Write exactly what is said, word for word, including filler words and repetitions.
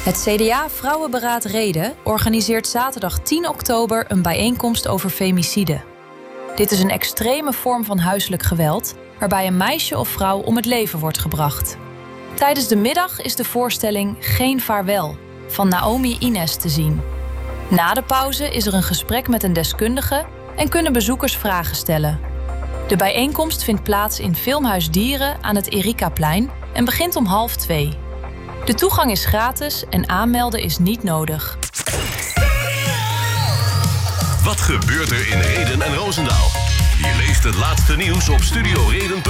Het C D A-vrouwenberaad Reden organiseert zaterdag tien oktober een bijeenkomst over femicide. Dit is een extreme vorm van huiselijk geweld, waarbij een meisje of vrouw om het leven wordt gebracht. Tijdens de middag is de voorstelling Geen Vaarwel van Naomi Ines te zien. Na de pauze is er een gesprek met een deskundige en kunnen bezoekers vragen stellen. De bijeenkomst vindt plaats in Filmhuis Dieren aan het Erikaplein en begint om half twee. De toegang is gratis en aanmelden is niet nodig. Wat gebeurt er in Rheden en Roosendaal? Je leest het laatste nieuws op studio reden punt n l.